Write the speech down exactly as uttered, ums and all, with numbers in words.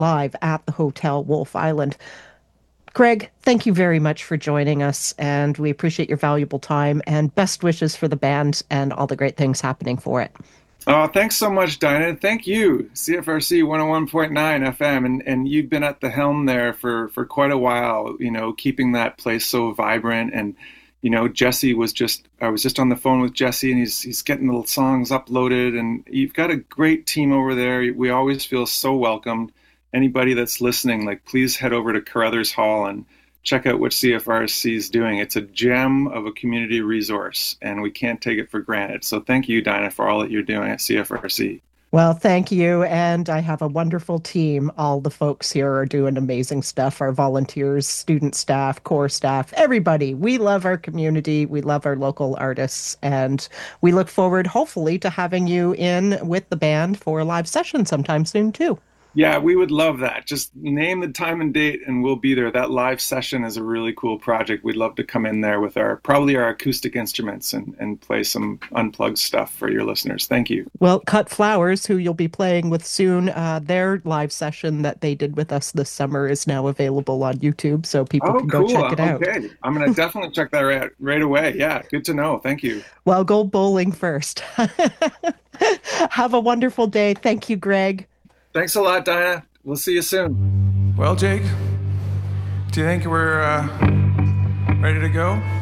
live at the Hotel Wolf Island. Greg, thank you very much for joining us, and we appreciate your valuable time and best wishes for the band and all the great things happening for it. Oh, thanks so much, Dinah. Thank you, C F R C one oh one point nine F M, and and you've been at the helm there for for quite a while. You know, keeping that place so vibrant. And you know, Jesse was just I was just on the phone with Jesse, and he's he's getting the songs uploaded, and you've got a great team over there. We always feel so welcomed. Anybody that's listening, like, please head over to Carruthers Hall and check out what C F R C is doing. It's a gem of a community resource, and we can't take it for granted. So thank you, Dinah, for all that you're doing at C F R C. Well, thank you. And I have a wonderful team. All the folks here are doing amazing stuff. Our volunteers, student staff, core staff, everybody. We love our community. We love our local artists. And we look forward, hopefully, to having you in with the band for a live session sometime soon, too. Yeah, we would love that. Just name the time and date and we'll be there. That live session is a really cool project. We'd love to come in there with our probably our acoustic instruments and, and play some unplugged stuff for your listeners. Thank you. Well, Cut Flowers, who you'll be playing with soon, uh, their live session that they did with us this summer is now available on YouTube, so people Oh, can go cool. check it out. Okay. I'm going to definitely check that right, right away. Yeah, good to know. Thank you. Well, go bowling first. Have a wonderful day. Thank you, Greg. Thanks a lot, Dinah. We'll see you soon. Well, Jake, do you think we're uh, ready to go?